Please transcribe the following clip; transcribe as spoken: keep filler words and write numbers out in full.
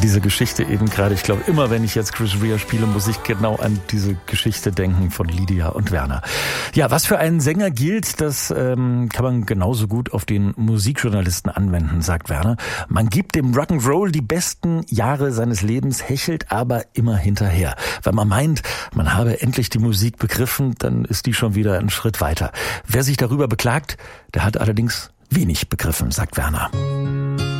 diese Geschichte eben gerade. Ich glaube, immer wenn ich jetzt Chris Rea spiele, muss ich genau an diese Geschichte denken von Lydia und Werner. Ja, was für einen Sänger gilt, das ähm, kann man genauso gut auf den Musikjournalisten anwenden, sagt Werner. Man gibt dem Rock'n'Roll die besten Jahre seines Lebens, hechelt aber immer hinterher. Wenn man meint, man habe endlich die Musik begriffen, dann ist die schon wieder einen Schritt weiter. Wer sich darüber beklagt, der hat allerdings wenig begriffen, sagt Werner.